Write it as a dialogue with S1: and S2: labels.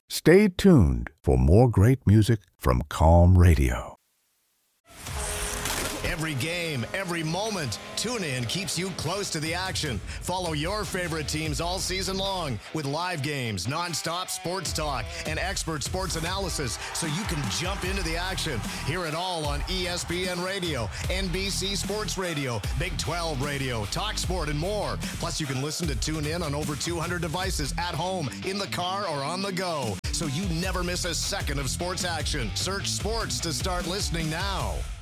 S1: Stay tuned for more great music from Calm Radio.
S2: Every game, every moment, TuneIn keeps you close to the action. Follow your favorite teams all season long with live games, nonstop sports talk, and expert sports analysis so you can jump into the action. Hear it all on ESPN Radio, NBC Sports Radio, Big 12 Radio, TalkSport, and more. Plus, you can listen to TuneIn on over 200 devices at home, in the car, or on the go. So you never miss a second of sports action. Search sports to start listening now.